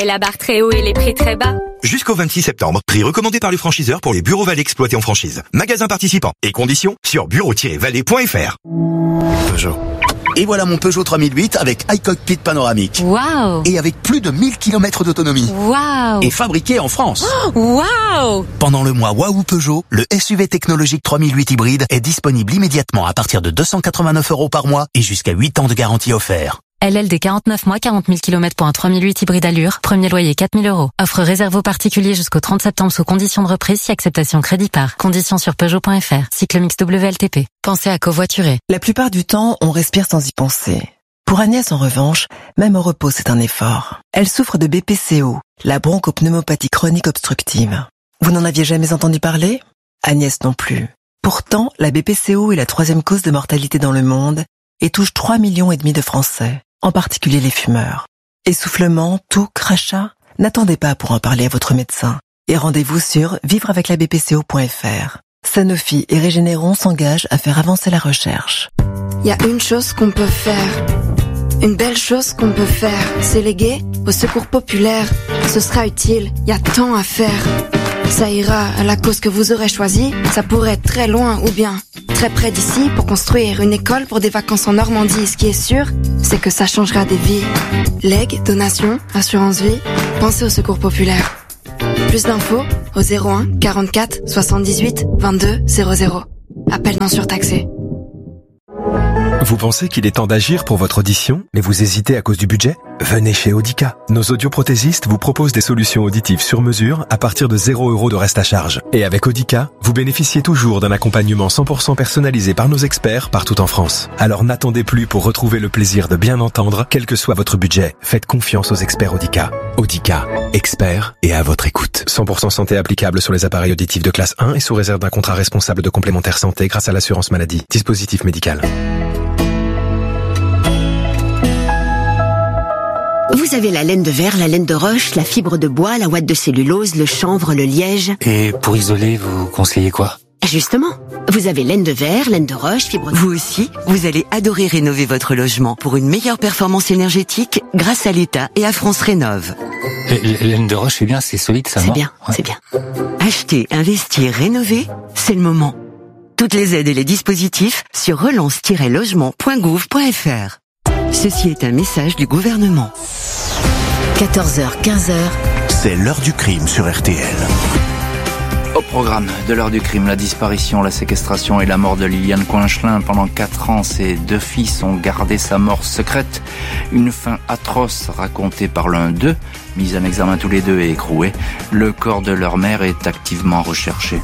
Et la barre très haut et les prix très bas. Jusqu'au 26 septembre, prix recommandé par les franchiseurs pour les bureaux Vallée exploités en franchise. Magasins participants et conditions sur bureau-vallée.fr. Peugeot. Et voilà mon Peugeot 3008 avec iCockpit panoramique. Waouh! Et avec plus de 1000 km d'autonomie. Waouh! Et fabriqué en France. Waouh! Pendant le mois Waouh Peugeot, le SUV technologique 3008 hybride est disponible immédiatement à partir de 289 € par mois et jusqu'à 8 ans de garantie offert. LLD 49 mois, 40 000 km pour un 3008 hybride allure. Premier loyer 4 000 €. Offre réservée aux particuliers jusqu'au 30 septembre sous conditions de reprise si acceptation crédit par. Conditions sur Peugeot.fr. Cycle mix WLTP. Pensez à covoiturer. La plupart du temps, on respire sans y penser. Pour Agnès, en revanche, même au repos, c'est un effort. Elle souffre de BPCO, la bronchopneumopathie chronique obstructive. Vous n'en aviez jamais entendu parler? Agnès non plus. Pourtant, la BPCO est la 3e cause de mortalité dans le monde et touche 3,5 millions de Français, en particulier les fumeurs. Essoufflement, toux, crachat? N'attendez pas pour en parler à votre médecin. Et rendez-vous sur vivreaveclabpco.fr. Sanofi et Régénéron s'engagent à faire avancer la recherche. Il y a une chose qu'on peut faire. Une belle chose qu'on peut faire. C'est léguer au secours populaire. Ce sera utile. Il y a tant à faire. Ça ira à la cause que vous aurez choisie. Ça pourrait être très loin ou bien très près d'ici pour construire une école pour des vacances en Normandie. Ce qui est sûr, c'est que ça changera des vies. Legs, donations, assurance vie, pensez au secours populaire. Plus d'infos au 01 44 78 22 00. Appel non surtaxé. Vous pensez qu'il est temps d'agir pour votre audition, mais vous hésitez à cause du budget? Venez chez Audica. Nos audioprothésistes vous proposent des solutions auditives sur mesure à partir de 0 € de reste à charge. Et avec Audica, vous bénéficiez toujours d'un accompagnement 100% personnalisé par nos experts partout en France. Alors n'attendez plus pour retrouver le plaisir de bien entendre, quel que soit votre budget. Faites confiance aux experts Audica. Audica, experts et à votre écoute. 100% santé applicable sur les appareils auditifs de classe 1 et sous réserve d'un contrat responsable de complémentaire santé grâce à l'assurance maladie. Dispositif médical. Vous avez la laine de verre, la laine de roche, la fibre de bois, la ouate de cellulose, le chanvre, le liège. Et pour isoler, vous conseillez quoi? Justement, vous avez laine de verre, laine de roche, fibre de... Vous aussi, vous allez adorer rénover votre logement pour une meilleure performance énergétique grâce à l'État et à France Rénov'. Laine de roche, c'est bien, c'est solide, ça, c'est non? Bien, ouais. C'est bien. Acheter, investir, rénover, c'est le moment. Toutes les aides et les dispositifs sur relance-logement.gouv.fr. Ceci est un message du gouvernement. 14h, 15h. C'est l'heure du crime sur RTL. Au programme de l'heure du crime, la disparition, la séquestration et la mort de Liliane Coinchelin. Pendant 4 ans, ses 2 fils ont gardé sa mort secrète. Une fin atroce racontée par l'un d'eux, mis en examen tous les deux et écroués. Le corps de leur mère est activement recherché.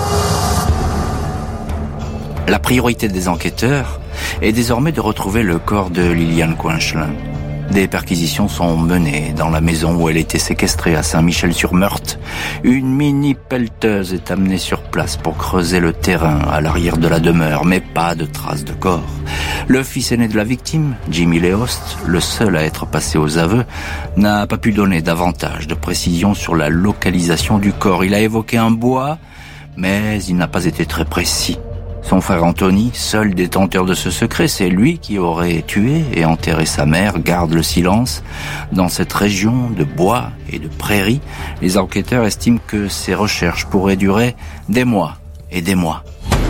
La priorité des enquêteurs est désormais de retrouver le corps de Liliane Coinchelin. Des perquisitions sont menées dans la maison où elle était séquestrée à Saint-Michel-sur-Meurthe. Une mini-pelleteuse est amenée sur place pour creuser le terrain à l'arrière de la demeure, mais pas de traces de corps. Le fils aîné de la victime, Jimmy Léost, le seul à être passé aux aveux, n'a pas pu donner davantage de précisions sur la localisation du corps. Il a évoqué un bois, mais il n'a pas été très précis. Son frère Anthony, seul détenteur de ce secret, c'est lui qui aurait tué et enterré sa mère, garde le silence. Dans cette région de bois et de prairies, les enquêteurs estiment que ces recherches pourraient durer des mois et des mois.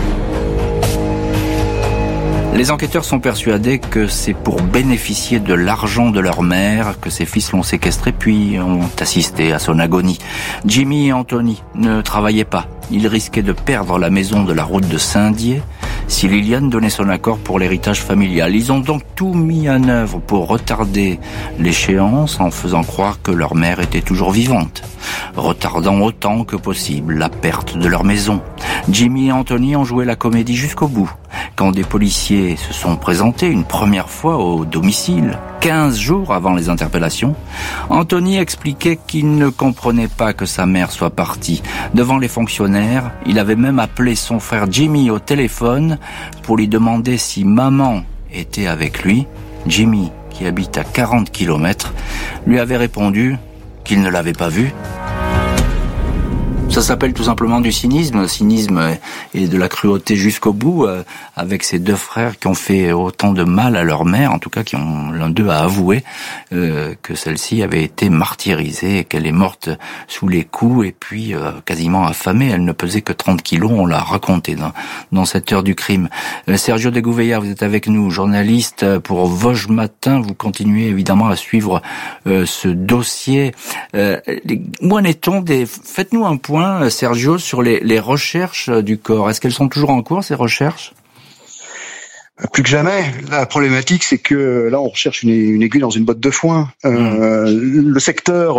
Les enquêteurs sont persuadés que c'est pour bénéficier de l'argent de leur mère que ses fils l'ont séquestré puis ont assisté à son agonie. Jimmy et Anthony ne travaillaient pas. Ils risquaient de perdre la maison de la route de Saint-Dié si Liliane donnait son accord pour l'héritage familial. Ils ont donc tout mis en œuvre pour retarder l'échéance en faisant croire que leur mère était toujours vivante, retardant autant que possible la perte de leur maison. Jimmy et Anthony ont joué la comédie jusqu'au bout. Quand des policiers se sont présentés une première fois au domicile, 15 jours avant les interpellations, Anthony expliquait qu'il ne comprenait pas que sa mère soit partie. Devant les fonctionnaires, il avait même appelé son frère Jimmy au téléphone pour lui demander si maman était avec lui. Jimmy, qui habite à 40 km, lui avait répondu qu'il ne l'avait pas vue. Ça s'appelle tout simplement du cynisme et de la cruauté jusqu'au bout, avec ces deux frères qui ont fait autant de mal à leur mère, en tout cas l'un d'eux a avoué que celle-ci avait été martyrisée et qu'elle est morte sous les coups et puis quasiment affamée. Elle ne pesait que 30 kilos, on l'a raconté dans cette heure du crime. Sergio de Gouveia, vous êtes avec nous, journaliste pour Vosges Matin. Vous continuez évidemment à suivre ce dossier. Où en est-on Faites-nous un point, Sergio, sur les recherches du corps. Est-ce qu'elles sont toujours en cours, ces recherches ? Plus que jamais. La problématique, c'est que là, on recherche une aiguille dans une botte de foin. Le secteur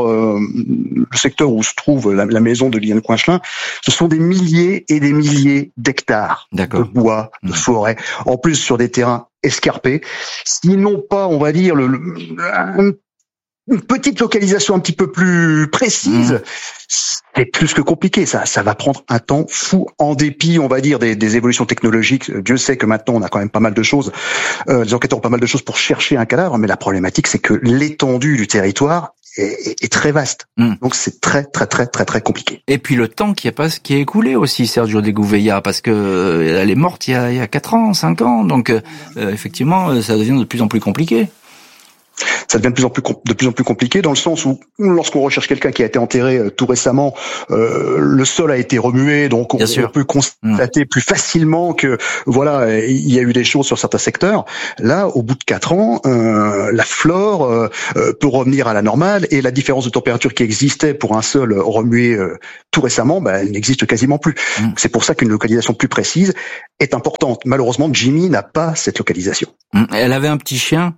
où se trouve la maison de Liliane Coinchelin, ce sont des milliers et des milliers d'hectares de bois, de forêt, en plus sur des terrains escarpés. S'ils n'ont pas, on va dire, une petite localisation un petit peu plus précise, c'est plus que compliqué. Ça va prendre un temps fou, en dépit, on va dire, des évolutions technologiques. Dieu sait que maintenant, on a quand même pas mal de choses. Les enquêteurs ont pas mal de choses pour chercher un cadavre, mais la problématique, c'est que l'étendue du territoire est très vaste. Donc c'est très très très très très compliqué. Et puis le temps qui est écoulé aussi, Sergio de Gouveia, parce que elle est morte il y a 4 ans, 5 ans, donc effectivement, ça devient de plus en plus compliqué. Ça devient de plus en plus compliqué, dans le sens où lorsqu'on recherche quelqu'un qui a été enterré tout récemment, le sol a été remué, donc on peut constater plus facilement que voilà, il y a eu des choses sur certains secteurs. Là, au bout de 4 ans, la flore peut revenir à la normale, et la différence de température qui existait pour un sol remué tout récemment, elle n'existe quasiment plus. C'est pour ça qu'une localisation plus précise est importante. Malheureusement, Jimmy n'a pas cette localisation. Elle avait un petit chien,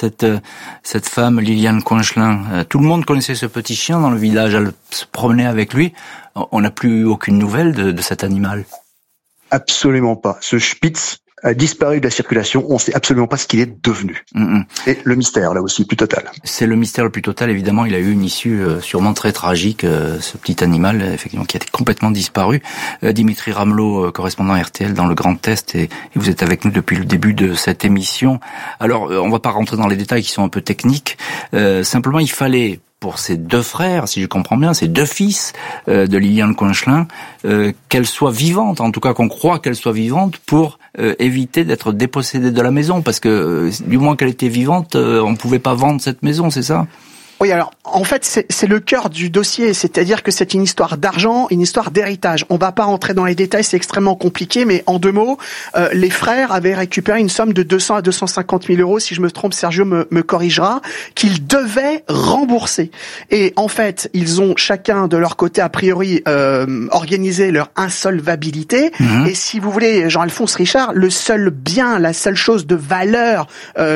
cette femme, Liliane Coinchelin. Tout le monde connaissait ce petit chien dans le village. Elle se promenait avec lui. On n'a plus aucune nouvelle de cet animal. Absolument pas. Ce Spitz a disparu de la circulation. On ne sait absolument pas ce qu'il est devenu. Et le mystère, là aussi, plus total. C'est le mystère le plus total. Évidemment, il a eu une issue sûrement très tragique, ce petit animal, effectivement, qui a été complètement disparu. Dimitri Ramelot, correspondant RTL dans le Grand Est, et vous êtes avec nous depuis le début de cette émission. Alors, on va pas rentrer dans les détails qui sont un peu techniques. Simplement, il fallait, pour ces deux frères, si je comprends bien, ces deux fils de Liliane Coinchelin, qu'elle soit vivante, en tout cas qu'on croit qu'elle soit vivante, pour éviter d'être dépossédée de la maison, parce que du moins qu'elle était vivante, on ne pouvait pas vendre cette maison, c'est ça ? Oui, alors en fait c'est le cœur du dossier, c'est-à-dire que c'est une histoire d'argent, une histoire d'héritage. On va pas rentrer dans les détails, c'est extrêmement compliqué, mais en 2 mots, les frères avaient récupéré une somme de 200 à 250 000 euros, si je me trompe, Sergio me corrigera, qu'ils devaient rembourser. Et en fait, ils ont chacun de leur côté a priori organisé leur insolvabilité. Et si vous voulez, Jean-Alphonse Richard, le seul bien, la seule chose de valeur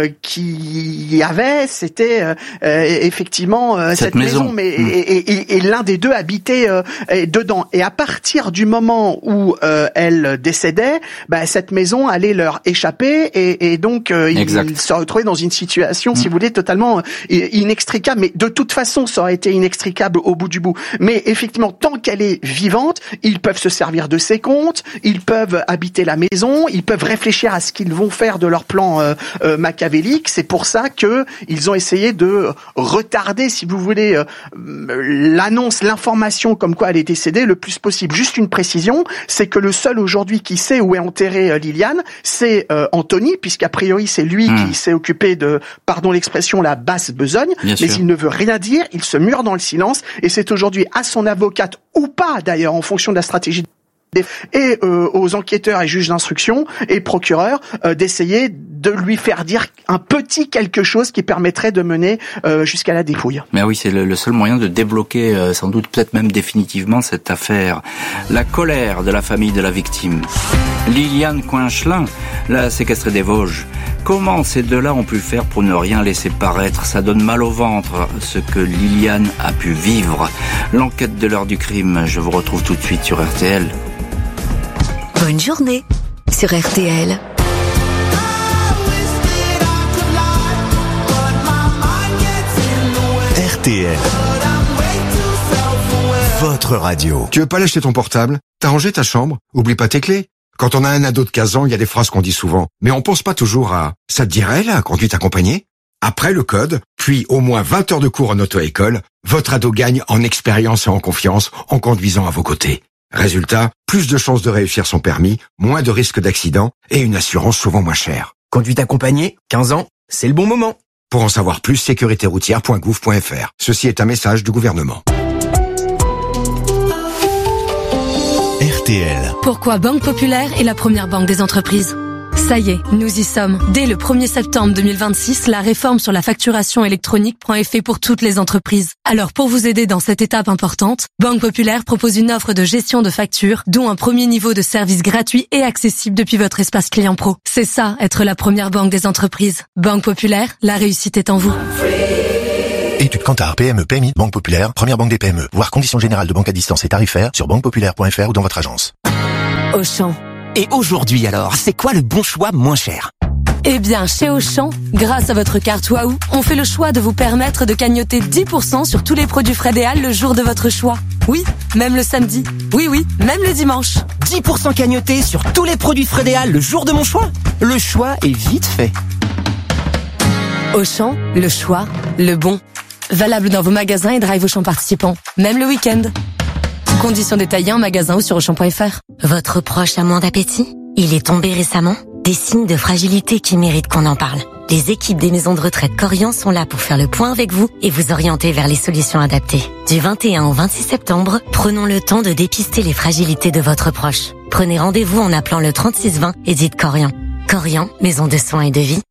qu'il y avait, c'était effectivement cette maison, mais et l'un des deux habitait dedans. Et à partir du moment où elle décédait, cette maison allait leur échapper, et donc ils se retrouvaient dans une situation, si vous voulez, totalement inextricable. Mais de toute façon, ça aurait été inextricable au bout du bout. Mais effectivement, tant qu'elle est vivante, ils peuvent se servir de ses comptes, ils peuvent habiter la maison, ils peuvent réfléchir à ce qu'ils vont faire de leur plan machiavélique. C'est pour ça que ils ont essayé de retarder, si vous voulez, l'information comme quoi elle est décédée le plus possible. Juste une précision, c'est que le seul aujourd'hui qui sait où est enterrée Liliane, c'est Anthony, puisqu'a priori c'est lui qui s'est occupé de, pardon l'expression, la basse besogne. Mais il ne veut rien dire, il se mure dans le silence, et c'est aujourd'hui à son avocate, ou pas d'ailleurs, en fonction de la stratégie et aux enquêteurs et juges d'instruction et procureurs d'essayer de lui faire dire un petit quelque chose qui permettrait de mener jusqu'à la dépouille. Mais oui, c'est le seul moyen de débloquer, sans doute peut-être même définitivement, cette affaire. La colère de la famille de la victime. Liliane Coinchelin, la séquestrée des Vosges. Comment ces deux-là ont pu faire pour ne rien laisser paraître? Ça donne mal au ventre, ce que Liliane a pu vivre. L'enquête de l'heure du crime, je vous retrouve tout de suite sur RTL. Bonne journée sur RTL. RTL. Votre radio. Tu veux pas lâcher ton portable? T'as rangé ta chambre? Oublie pas tes clés. Quand on a un ado de 15 ans, il y a des phrases qu'on dit souvent. Mais on pense pas toujours à « ça te dirait, la conduite accompagnée ?» Après le code, puis au moins 20 heures de cours en auto-école, votre ado gagne en expérience et en confiance en conduisant à vos côtés. Résultat, plus de chances de réussir son permis, moins de risques d'accident et une assurance souvent moins chère. Conduite accompagnée, 15 ans, c'est le bon moment. Pour en savoir plus, sécuritéroutière.gouv.fr. Ceci est un message du gouvernement. RTL. Pourquoi Banque Populaire est la première banque des entreprises ? Ça y est, nous y sommes. Dès le 1er septembre 2026, la réforme sur la facturation électronique prend effet pour toutes les entreprises. Alors pour vous aider dans cette étape importante, Banque Populaire propose une offre de gestion de factures, dont un premier niveau de service gratuit et accessible depuis votre espace client pro. C'est ça, être la première banque des entreprises. Banque Populaire, la réussite est en vous. Étude Kantar, PME, PMI, Banque Populaire, première banque des PME. Voir conditions générales de banque à distance et tarifaires sur banquepopulaire.fr ou dans votre agence. Auchan. Et aujourd'hui alors, c'est quoi le bon choix moins cher ? Eh bien, chez Auchan, grâce à votre carte Waouh, on fait le choix de vous permettre de cagnoter 10% sur tous les produits Frédéal le jour de votre choix. Oui, même le samedi. Oui, même le dimanche. 10% cagnoté sur tous les produits Frédéal le jour de mon choix ? Le choix est vite fait. Auchan, le choix, le bon. Valable dans vos magasins et drive Auchan participants, même le week-end. Conditions détaillées en magasin ou sur Auchan.fr. Votre proche a moins d'appétit ? Il est tombé récemment ? Des signes de fragilité qui méritent qu'on en parle. Les équipes des maisons de retraite Corian sont là pour faire le point avec vous et vous orienter vers les solutions adaptées. Du 21 au 26 septembre, prenons le temps de dépister les fragilités de votre proche. Prenez rendez-vous en appelant le 3620 et dites Corian. Corian, maison de soins et de vie.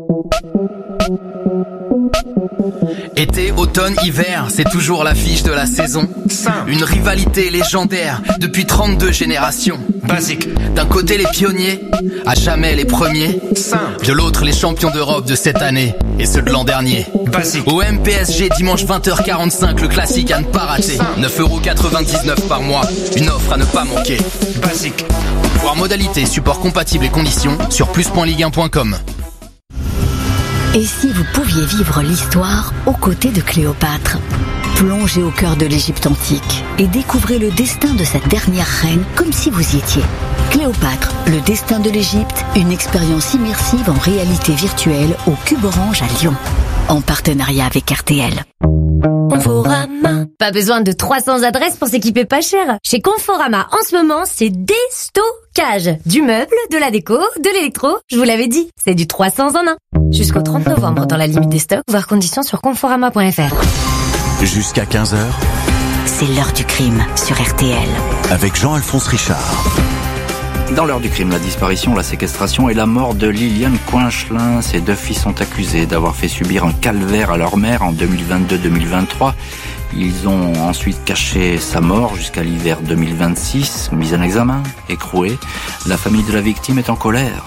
Été, automne, hiver, c'est toujours l'affiche de la saison. Une rivalité légendaire depuis 32 générations. Basique. D'un côté les pionniers, à jamais les premiers. De l'autre les champions d'Europe de cette année et ceux de l'an dernier. Basique. Au MPSG dimanche 20h45, le classique à ne pas rater. 9,99€ par mois, une offre à ne pas manquer. Basique. Voir modalités, support compatible et conditions sur plus.ligue1.com. Et si vous pouviez vivre l'histoire aux côtés de Cléopâtre ? Plongez au cœur de l'Égypte antique et découvrez le destin de cette dernière reine comme si vous y étiez. Cléopâtre, le destin de l'Égypte, une expérience immersive en réalité virtuelle au Cube Orange à Lyon. En partenariat avec RTL. Conforama. Pas besoin de 300 adresses pour s'équiper pas cher. Chez Conforama, en ce moment, c'est déstockage. Du meuble, de la déco, de l'électro. Je vous l'avais dit, c'est du 300 en 1. Jusqu'au 30 novembre dans la limite des stocks, voir conditions sur conforama.fr. Jusqu'à 15h. C'est l'heure du crime sur RTL. Avec Jean-Alphonse Richard. Dans l'heure du crime, la disparition, la séquestration et la mort de Liliane Coinchelin. Ses deux filles sont accusées d'avoir fait subir un calvaire à leur mère en 2022-2023. Ils ont ensuite caché sa mort jusqu'à l'hiver 2026. Mise en examen, écrouée. La famille de la victime est en colère.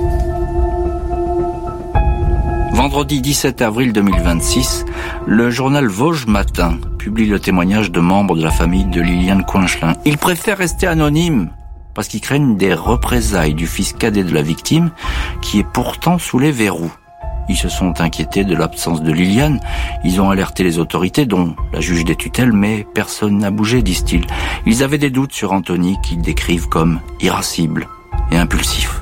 Vendredi 17 avril 2026, le journal Vosges Matin publie le témoignage de membres de la famille de Liliane Coinchelin. Ils préfèrent rester anonymes parce qu'ils craignent des représailles du fils cadet de la victime qui est pourtant sous les verrous. Ils se sont inquiétés de l'absence de Liliane. Ils ont alerté les autorités, dont la juge des tutelles, mais personne n'a bougé, disent-ils. Ils avaient des doutes sur Anthony, qu'ils décrivent comme irascible et impulsif.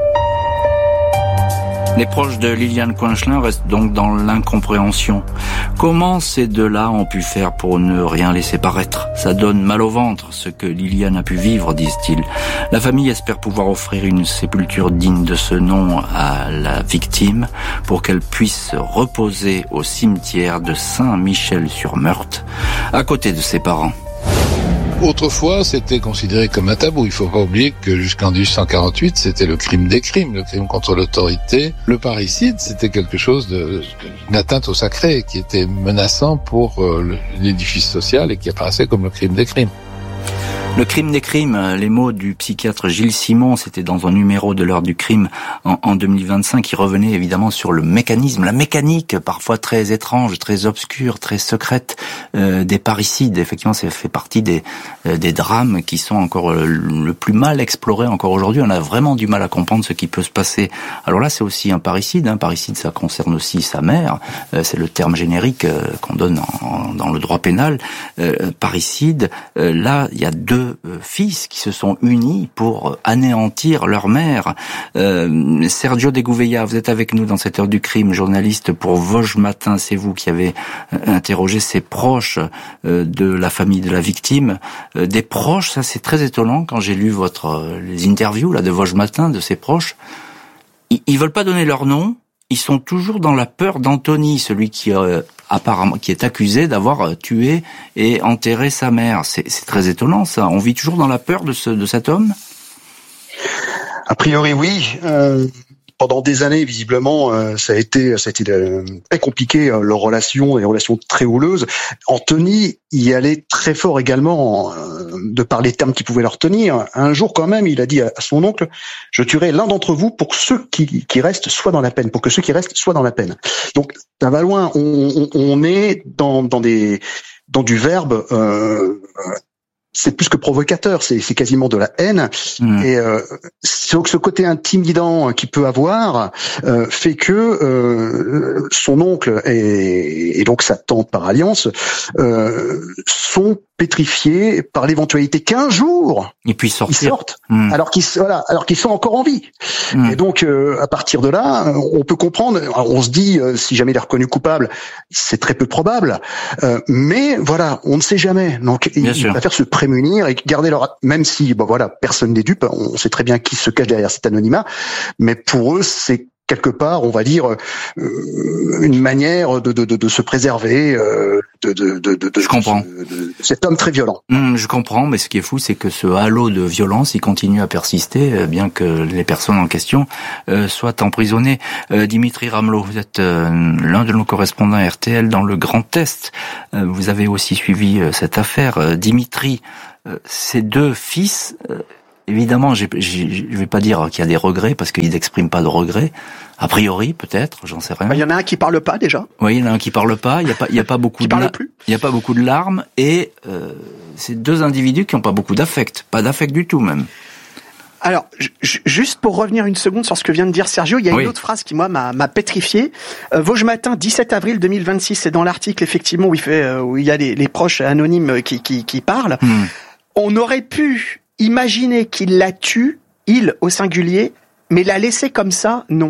Les proches de Liliane Coinchelin restent donc dans l'incompréhension. Comment ces deux-là ont pu faire pour ne rien laisser paraître ? Ça donne mal au ventre, ce que Liliane a pu vivre, disent-ils. La famille espère pouvoir offrir une sépulture digne de ce nom à la victime pour qu'elle puisse reposer au cimetière de Saint-Michel-sur-Meurthe, à côté de ses parents. Autrefois, c'était considéré comme un tabou. Il faut pas oublier que jusqu'en 1848, c'était le crime des crimes, le crime contre l'autorité. Le parricide, c'était quelque chose une atteinte au sacré, qui était menaçant pour l'édifice social et qui apparaissait comme le crime des crimes. Le crime des crimes, les mots du psychiatre Gilles Simon, c'était dans un numéro de l'heure du crime en 2025 qui revenait évidemment sur le mécanisme, la mécanique parfois très étrange, très obscure, très secrète des parricides. Effectivement, ça fait partie des drames qui sont encore le plus mal explorés encore aujourd'hui. On a vraiment du mal à comprendre ce qui peut se passer. Alors là, c'est aussi un parricide. Parricide, ça concerne aussi sa mère. C'est le terme générique qu'on donne dans le droit pénal. Parricide, là, il y a deux deux fils qui se sont unis pour anéantir leur mère. Sergio de Gouveia, vous êtes avec nous dans cette heure du crime, journaliste pour Vosges Matin. C'est vous qui avez interrogé ces proches de la famille de la victime. Des proches, ça c'est très étonnant quand j'ai lu les interviews là de Vosges Matin de ces proches. Ils veulent pas donner leur nom. Ils sont toujours dans la peur d'Anthony, celui qui apparemment qui est accusé d'avoir tué et enterré sa mère. C'est très étonnant ça. On vit toujours dans la peur de cet homme. A priori oui. Pendant des années, visiblement, ça a été très compliqué, les relations très houleuses. Anthony y allait très fort également, de par les termes qu'il pouvait leur tenir. Un jour, quand même, il a dit à son oncle: je tuerai l'un d'entre vous pour que ceux qui restent soient dans la peine, Donc, ça va loin. On est dans du verbe. C'est plus que provocateur, c'est quasiment de la haine. Et ce côté intimidant qu'il peut avoir fait que son oncle et donc sa tante par alliance sont pétrifiés par l'éventualité qu'un jour ils sortent, alors qu'ils sont encore en vie. Et donc à partir de là, on peut comprendre. On se dit, si jamais il est reconnu coupable, c'est très peu probable, mais voilà, on ne sait jamais. Donc ils préfèrent se prémunir et garder même si personne n'est dupe. On sait très bien qui se cache derrière cet anonymat, mais pour eux c'est quelque part, on va dire, une manière de se préserver je comprends. De cet homme très violent. Je comprends, mais ce qui est fou, c'est que ce halo de violence, il continue à persister, bien que les personnes en question soient emprisonnées. Dimitri Ramelot, vous êtes l'un de nos correspondants RTL dans le Grand Est. Vous avez aussi suivi cette affaire. Dimitri, ces deux fils... Évidemment, je vais pas dire qu'il y a des regrets parce qu'ils n'expriment pas de regrets. A priori, peut-être, j'en sais rien. Il y en a un qui parle pas déjà. Oui, il y en a un qui parle pas. Il y a pas beaucoup qui parle plus. Il y a pas beaucoup de larmes et c'est deux individus qui ont pas beaucoup d'affect, pas d'affect du tout même. Alors, juste pour revenir une seconde sur ce que vient de dire Sergio, il y a une autre phrase qui, moi, m'a pétrifié. Vosges Matin, 17 avril 2026, c'est dans l'article, effectivement, où il y a les proches anonymes qui parlent. On aurait pu imaginer qu'il la tue, il au singulier, mais la laisser comme ça, non.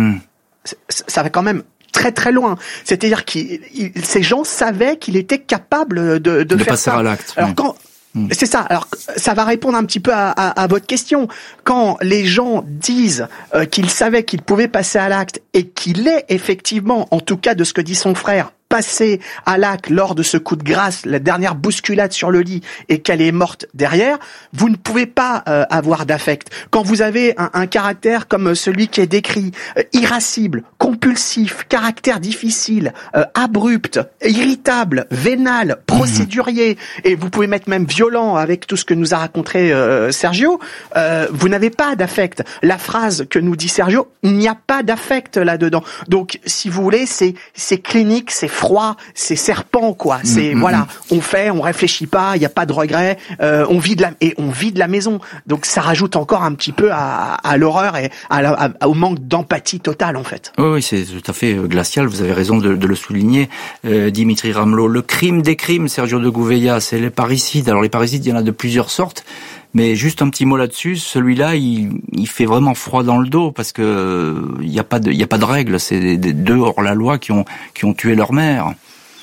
Ça va quand même très très loin. C'est-à-dire que ces gens savaient qu'il était capable de faire passer ça. À l'acte. Alors c'est ça. Alors ça va répondre un petit peu à votre question. Quand les gens disent qu'ils savaient qu'il pouvait passer à l'acte et qu'il est effectivement, en tout cas de ce que dit son frère, passé à l'acte lors de ce coup de grâce, la dernière bousculade sur le lit, et qu'elle est morte derrière, vous ne pouvez pas avoir d'affect. Quand vous avez un caractère comme celui qui est décrit, irascible, compulsif, caractère difficile, abrupt, irritable, vénal, procédurier, et vous pouvez mettre même violent avec tout ce que nous a raconté Sergio, vous n'avez pas d'affect. La phrase que nous dit Sergio, il n'y a pas d'affect là-dedans. Donc, si vous voulez, c'est clinique, c'est froid, c'est serpent, quoi. C'est voilà, on réfléchit pas, il y a pas de regret, on vide la maison. Donc ça rajoute encore un petit peu à l'horreur et au manque d'empathie totale, en fait. Oui, c'est tout à fait glacial. Vous avez raison de le souligner, Dimitri Ramelot. Le crime des crimes, Sergio de Gouveia, c'est les parricides. Alors les parricides, il y en a de plusieurs sortes. Mais juste un petit mot là-dessus, celui-là, il fait vraiment froid dans le dos parce que il y a pas de règle. C'est des deux hors la loi qui ont tué leur mère.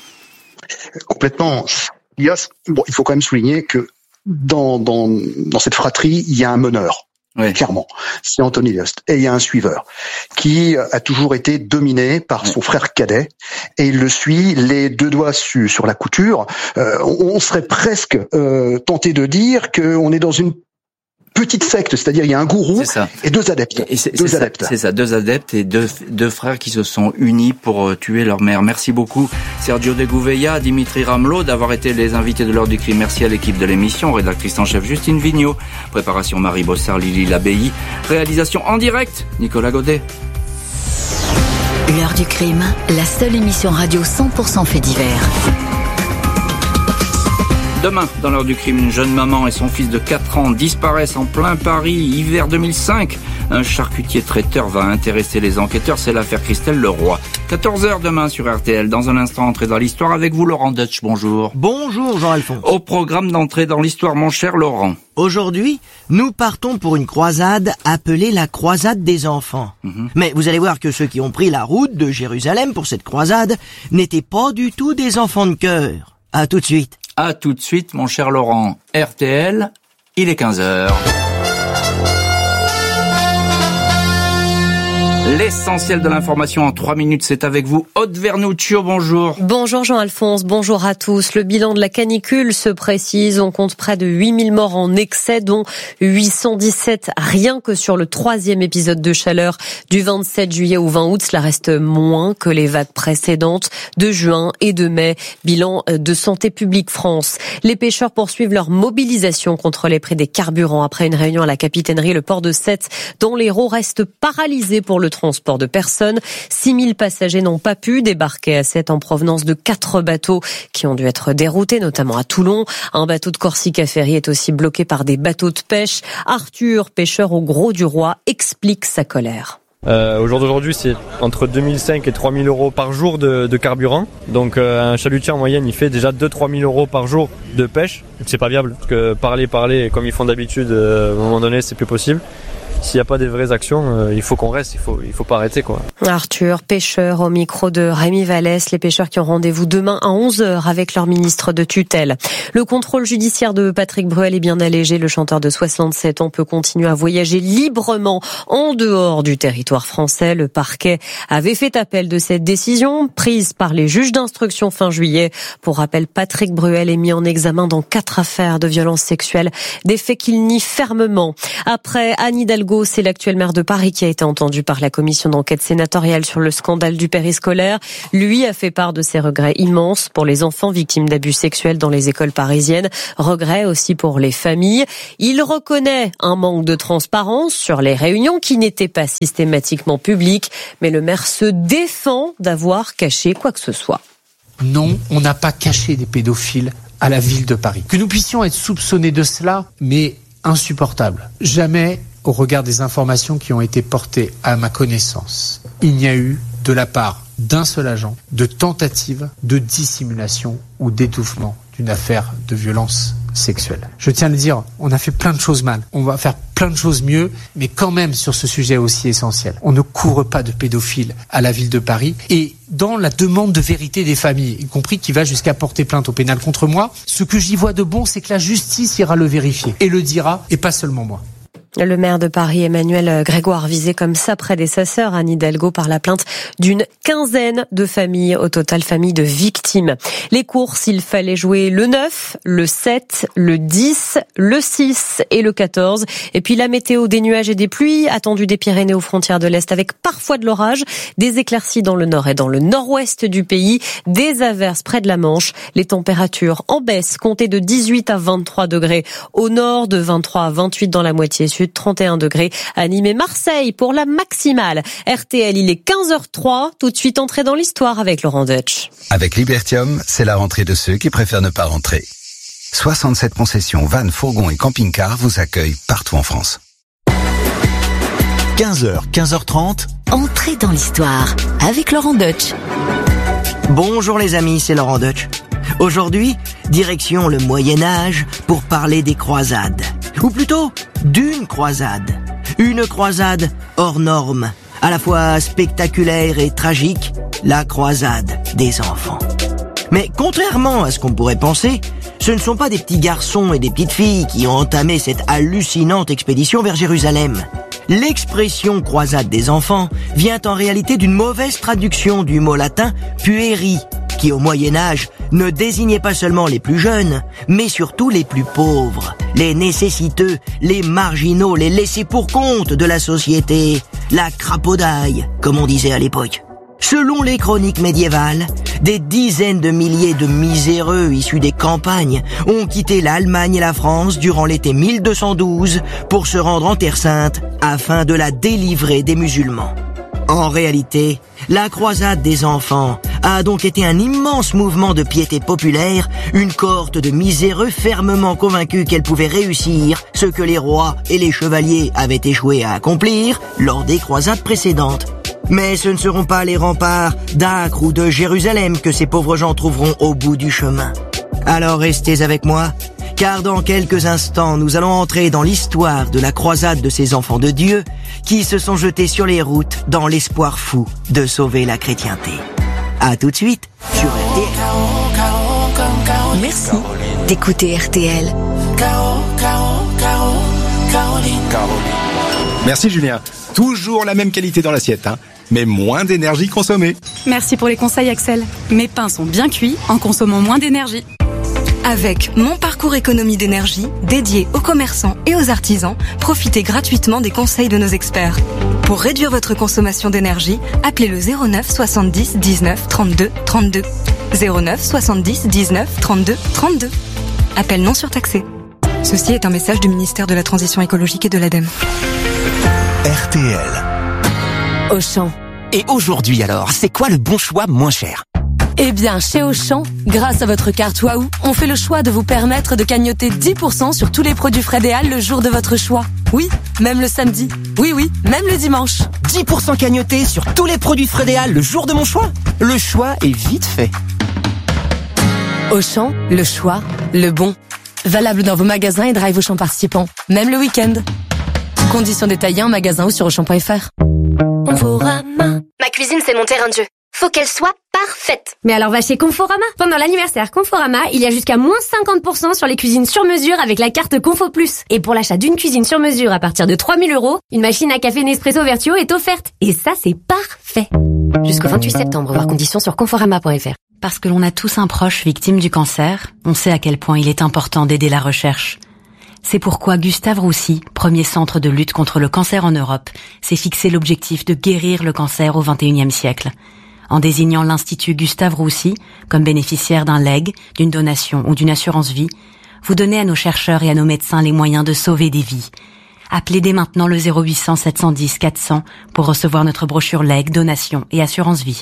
Complètement. Il faut quand même souligner que dans cette fratrie, il y a un meneur. Oui. Clairement, c'est Anthony Lust. Et il y a un suiveur qui a toujours été dominé par son frère cadet et il le suit les deux doigts sur la couture. On serait presque tenté de dire qu'on est dans une petite secte, c'est-à-dire il y a un gourou et deux adeptes. C'est ça, deux adeptes et deux frères qui se sont unis pour tuer leur mère. Merci beaucoup Sergio de Gouveia, Dimitri Ramelot d'avoir été les invités de l'heure du crime. Merci à l'équipe de l'émission, rédactrice en chef Justine Vignot, préparation Marie Bossard, Lily Labbaye, réalisation en direct Nicolas Godet. L'heure du crime, la seule émission radio 100% fait divers. Demain, dans l'heure du crime, une jeune maman et son fils de 4 ans disparaissent en plein Paris, hiver 2005. Un charcutier traiteur va intéresser les enquêteurs, c'est l'affaire Christelle Leroy. 14h demain sur RTL. Dans un instant, entrée dans l'histoire avec vous, Laurent Deutsch. Bonjour. Bonjour Jean-Alphonse. Au programme d'entrée dans l'histoire, mon cher Laurent. Aujourd'hui, nous partons pour une croisade appelée la croisade des enfants. Mais vous allez voir que ceux qui ont pris la route de Jérusalem pour cette croisade n'étaient pas du tout des enfants de cœur. À tout de suite. À tout de suite, mon cher Laurent. RTL, il est 15h. L'essentiel de l'information en 3 minutes, c'est avec vous. Aude Vernuccio, bonjour. Bonjour Jean-Alphonse, bonjour à tous. Le bilan de la canicule se précise. On compte près de 8000 morts en excès, dont 817 rien que sur le 3e épisode de chaleur du 27 juillet au 20 août. Cela reste moins que les vagues précédentes de juin et de mai. Bilan de Santé publique France. Les pêcheurs poursuivent leur mobilisation contre les prix des carburants. Après une réunion à la capitainerie, le port de Sète, dont l'Hérault reste paralysé pour le transport de personnes. 6000 passagers n'ont pas pu débarquer à Sète en provenance de 4 bateaux qui ont dû être déroutés, notamment à Toulon. Un bateau de Corsica Ferry est aussi bloqué par des bateaux de pêche. Arthur, pêcheur au Gros du Roi, explique sa colère. Au jour d'aujourd'hui, c'est entre 2005 et 3000 euros par jour de carburant. Donc un chalutier en moyenne, il fait déjà 2-3 000 euros par jour de pêche. C'est pas viable, parce que parler comme ils font d'habitude, à un moment donné, c'est plus possible. S'il n'y a pas des vraies actions, il faut qu'on reste, il faut pas arrêter, quoi. Arthur, pêcheur, au micro de Rémi Vallès, les pêcheurs qui ont rendez-vous demain à 11h avec leur ministre de tutelle. Le contrôle judiciaire de Patrick Bruel est bien allégé. Le chanteur de 67 ans peut continuer à voyager librement en dehors du territoire français. Le parquet avait fait appel de cette décision prise par les juges d'instruction fin juillet. Pour rappel, Patrick Bruel est mis en examen dans 4 affaires de violences sexuelles, des faits qu'il nie fermement. Après Anne Hidalgo, c'est l'actuel maire de Paris qui a été entendu par la commission d'enquête sénatoriale sur le scandale du périscolaire. Lui a fait part de ses regrets immenses pour les enfants victimes d'abus sexuels dans les écoles parisiennes. Regrets aussi pour les familles. Il reconnaît un manque de transparence sur les réunions qui n'étaient pas systématiquement publiques. Mais le maire se défend d'avoir caché quoi que ce soit. Non, on n'a pas caché des pédophiles à la ville de Paris. Que nous puissions être soupçonnés de cela, mais insupportable. Jamais, au regard des informations qui ont été portées à ma connaissance, il n'y a eu, de la part d'un seul agent, de tentative de dissimulation ou d'étouffement d'une affaire de violence sexuelle. Je tiens à le dire, on a fait plein de choses mal, on va faire plein de choses mieux, mais quand même sur ce sujet aussi essentiel. On ne couvre pas de pédophiles à la ville de Paris, et dans la demande de vérité des familles, y compris qui va jusqu'à porter plainte au pénal contre moi, ce que j'y vois de bon, c'est que la justice ira le vérifier, et le dira, et pas seulement moi. Le maire de Paris, Emmanuel Grégoire, visé comme sa prédécesseur, Anne Hidalgo, par la plainte d'une 15aine de familles, au total familles de victimes. Les courses, il fallait jouer le 9, le 7, le 10, le 6 et le 14. Et puis la météo, des nuages et des pluies attendues des Pyrénées aux frontières de l'Est, avec parfois de l'orage, des éclaircies dans le nord et dans le nord-ouest du pays, des averses près de la Manche. Les températures en baisse, comptées de 18 à 23 degrés au nord, de 23 à 28 dans la moitié sud, 31 degrés à Nîmes et Marseille pour la maximale. RTL, il est 15h03. Tout de suite, entrée dans l'histoire avec Laurent Deutsch. Avec Libertium, c'est la rentrée de ceux qui préfèrent ne pas rentrer. 67 concessions, vannes, fourgons et camping-cars vous accueillent partout en France. 15h, 15h30. Entrée dans l'histoire avec Laurent Deutsch. Bonjour les amis, c'est Laurent Deutsch. Aujourd'hui, direction le Moyen-Âge pour parler des croisades. Ou plutôt, d'une croisade. Une croisade hors norme, à la fois spectaculaire et tragique, la croisade des enfants. Mais contrairement à ce qu'on pourrait penser, ce ne sont pas des petits garçons et des petites filles qui ont entamé cette hallucinante expédition vers Jérusalem. L'expression croisade des enfants vient en réalité d'une mauvaise traduction du mot latin pueri, qui au Moyen-Âge ne désignait pas seulement les plus jeunes, mais surtout les plus pauvres, les nécessiteux, les marginaux, les laissés pour compte de la société, la crapaudaille, comme on disait à l'époque. Selon les chroniques médiévales, des dizaines de milliers de miséreux issus des campagnes ont quitté l'Allemagne et la France durant l'été 1212 pour se rendre en Terre Sainte afin de la délivrer des musulmans. En réalité, la croisade des enfants a donc été un immense mouvement de piété populaire, une cohorte de miséreux fermement convaincus qu'elle pouvait réussir ce que les rois et les chevaliers avaient échoué à accomplir lors des croisades précédentes. Mais ce ne seront pas les remparts d'Acre ou de Jérusalem que ces pauvres gens trouveront au bout du chemin. Alors restez avec moi, car dans quelques instants, nous allons entrer dans l'histoire de la croisade de ces enfants de Dieu qui se sont jetés sur les routes dans l'espoir fou de sauver la chrétienté. À tout de suite sur RTL. Merci d'écouter RTL. Merci Julien. Toujours la même qualité dans l'assiette, mais moins d'énergie consommée. Merci pour les conseils Axel. Mes pains sont bien cuits en consommant moins d'énergie. Avec Mon Parcours Économie d'énergie, dédié aux commerçants et aux artisans, profitez gratuitement des conseils de nos experts. Pour réduire votre consommation d'énergie, appelez le 09 70 19 32 32. 09 70 19 32 32. Appel non surtaxé. Ceci est un message du ministère de la Transition écologique et de l'ADEME. RTL. Auchan. Et aujourd'hui alors, c'est quoi le bon choix moins cher ? Eh bien, chez Auchan, grâce à votre carte Waouh, on fait le choix de vous permettre de cagnotter 10% sur tous les produits Fred et Al le jour de votre choix. Oui, même le samedi. Oui, même le dimanche. 10% cagnoté sur tous les produits Fred et Al le jour de mon choix. Le choix est vite fait. Auchan, le choix, le bon. Valable dans vos magasins et drive Auchan participants, même le week-end. Conditions détaillées en magasin ou sur Auchan.fr. Conforama. Ma cuisine, c'est mon terrain de jeu. Faut qu'elle soit parfaite. Mais alors va chez Conforama. Pendant l'anniversaire Conforama, il y a jusqu'à moins 50% sur les cuisines sur mesure avec la carte Confo Plus. Et pour l'achat d'une cuisine sur mesure à partir de 3 000 €, une machine à café Nespresso Vertuo est offerte. Et ça, c'est parfait. Jusqu'au 28 septembre, voir conditions sur conforama.fr. Parce que l'on a tous un proche victime du cancer, on sait à quel point il est important d'aider la recherche. C'est pourquoi Gustave Roussy, premier centre de lutte contre le cancer en Europe, s'est fixé l'objectif de guérir le cancer au XXIe siècle. En désignant l'Institut Gustave Roussy comme bénéficiaire d'un legs, d'une donation ou d'une assurance vie, vous donnez à nos chercheurs et à nos médecins les moyens de sauver des vies. Appelez dès maintenant le 0800 710 400 pour recevoir notre brochure legs, donation et assurance vie.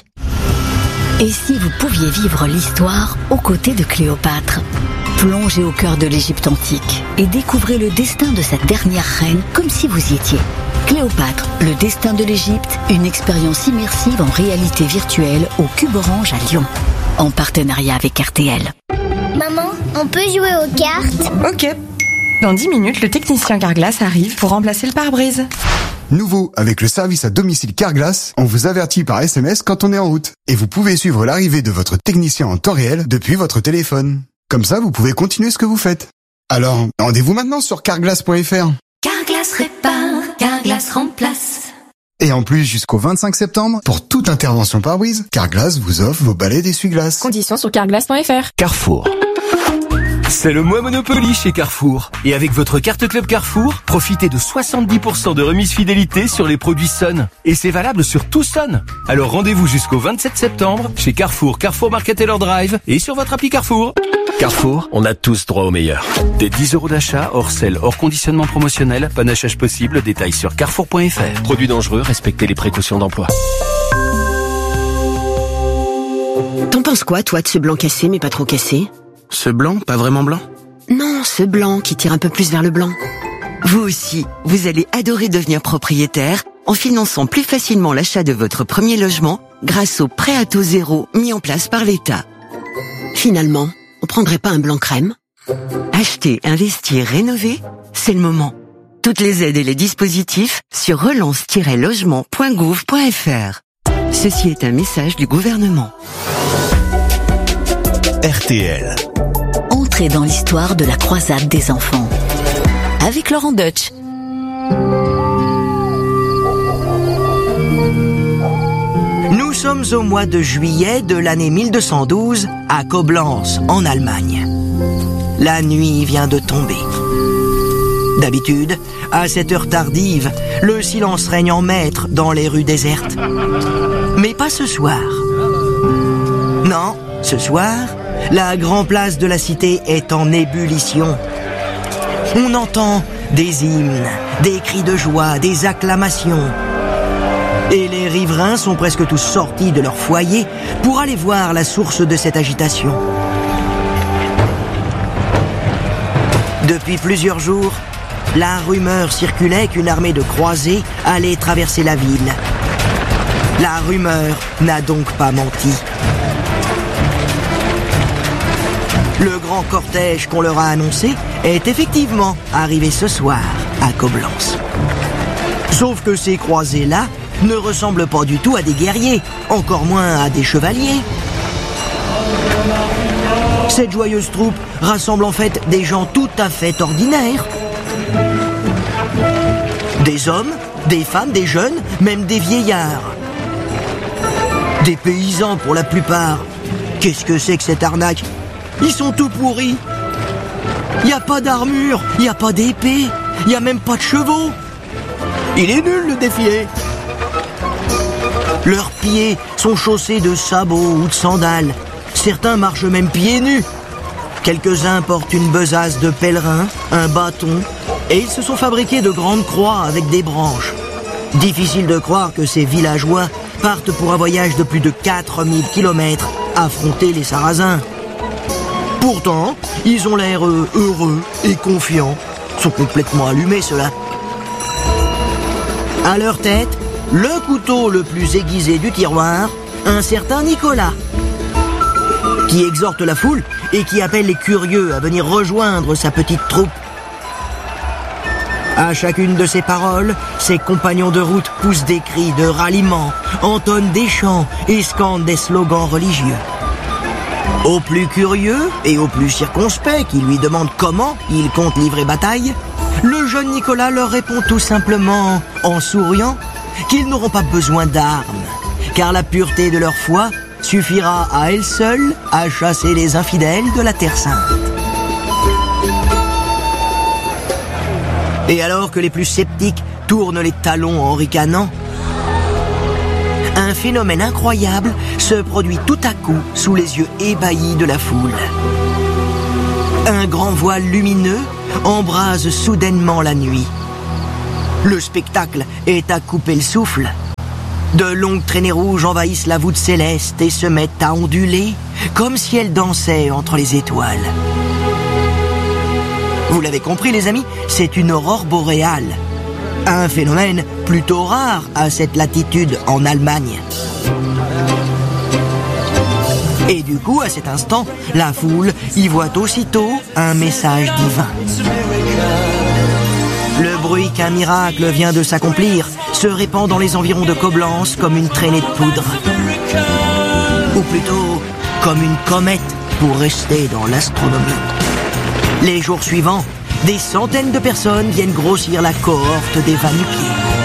Et si vous pouviez vivre l'histoire aux côtés de Cléopâtre ? Plongez au cœur de l'Égypte antique et découvrez le destin de cette dernière reine comme si vous y étiez. Cléopâtre, le destin de l'Égypte, une expérience immersive en réalité virtuelle au Cube Orange à Lyon. En partenariat avec RTL. Maman, on peut jouer aux cartes ? Ok. Dans 10 minutes, le technicien Carglass arrive pour remplacer le pare-brise. Nouveau, avec le service à domicile Carglass, on vous avertit par SMS quand on est en route. Et vous pouvez suivre l'arrivée de votre technicien en temps réel depuis votre téléphone. Comme ça, vous pouvez continuer ce que vous faites. Alors, rendez-vous maintenant sur carglass.fr. Carglass répare, Carglass remplace. Et en plus, jusqu'au 25 septembre, pour toute intervention pare-brise, Carglass vous offre vos balais d'essuie-glace. Conditions sur carglass.fr. Carrefour. C'est le mois Monopoly chez Carrefour. Et avec votre carte Club Carrefour, profitez de 70% de remise fidélité sur les produits Sun. Et c'est valable sur tout Sun. Alors rendez-vous jusqu'au 27 septembre chez Carrefour, Carrefour Market Taylor Drive et sur votre appli Carrefour. Carrefour, on a tous droit au meilleur. Des 10 € d'achat, hors sel, hors conditionnement promotionnel, panachage possible, détails sur carrefour.fr. Produits dangereux, respectez les précautions d'emploi. T'en penses quoi, toi, de ce blanc cassé, mais pas trop cassé ? Ce blanc, pas vraiment blanc ? Non, ce blanc qui tire un peu plus vers le blanc. Vous aussi, vous allez adorer devenir propriétaire en finançant plus facilement l'achat de votre premier logement grâce au prêt à taux zéro mis en place par l'État. Finalement, on prendrait pas un blanc crème ? Acheter, investir, rénover, c'est le moment. Toutes les aides et les dispositifs sur relance-logement.gouv.fr. Ceci est un message du gouvernement. RTL. Entrez dans l'histoire de la croisade des enfants. Avec Laurent Deutsch. Nous sommes au mois de juillet de l'année 1212 à Coblence, en Allemagne. La nuit vient de tomber. D'habitude, à cette heure tardive, le silence règne en maître dans les rues désertes. Mais pas ce soir. Non, ce soir, la grande place de la cité est en ébullition. On entend des hymnes, des cris de joie, des acclamations. Et les riverains sont presque tous sortis de leur foyer pour aller voir la source de cette agitation. Depuis plusieurs jours, la rumeur circulait qu'une armée de croisés allait traverser la ville. La rumeur n'a donc pas menti. Le grand cortège qu'on leur a annoncé est effectivement arrivé ce soir à Coblence. Sauf que ces croisés-là ne ressemblent pas du tout à des guerriers, encore moins à des chevaliers. Cette joyeuse troupe rassemble en fait des gens tout à fait ordinaires. Des hommes, des femmes, des jeunes, même des vieillards. Des paysans pour la plupart. Qu'est-ce que c'est que cette arnaque? Ils sont tout pourris. Il n'y a pas d'armure, il n'y a pas d'épée, il n'y a même pas de chevaux. Il est nul le défilé. Leurs pieds sont chaussés de sabots ou de sandales. Certains marchent même pieds nus. Quelques-uns portent une besace de pèlerin, un bâton, et ils se sont fabriqués de grandes croix avec des branches. Difficile de croire que ces villageois partent pour un voyage de plus de 4000 km affronter les Sarrasins. Pourtant, ils ont l'air heureux et confiants. Ils sont complètement allumés, ceux-là. À leur tête, le couteau le plus aiguisé du tiroir, un certain Nicolas, qui exhorte la foule et qui appelle les curieux à venir rejoindre sa petite troupe. À chacune de ses paroles, ses compagnons de route poussent des cris de ralliement, entonnent des chants et scandent des slogans religieux. Aux plus curieux et aux plus circonspects qui lui demandent comment il compte livrer bataille, le jeune Nicolas leur répond tout simplement, en souriant, qu'ils n'auront pas besoin d'armes, car la pureté de leur foi suffira à elle seule à chasser les infidèles de la Terre Sainte. Et alors que les plus sceptiques tournent les talons en ricanant, un phénomène incroyable se produit tout à coup sous les yeux ébahis de la foule. Un grand voile lumineux embrase soudainement la nuit. Le spectacle est à couper le souffle. De longues traînées rouges envahissent la voûte céleste et se mettent à onduler comme si elles dansaient entre les étoiles. Vous l'avez compris les amis, c'est une aurore boréale. Un phénomène plutôt rare à cette latitude en Allemagne. Et du coup, à cet instant, la foule y voit aussitôt un message divin. Le bruit qu'un miracle vient de s'accomplir se répand dans les environs de Coblence comme une traînée de poudre. Ou plutôt, comme une comète pour rester dans l'astronomie. Les jours suivants, des centaines de personnes viennent grossir la cohorte des va-nu-pieds.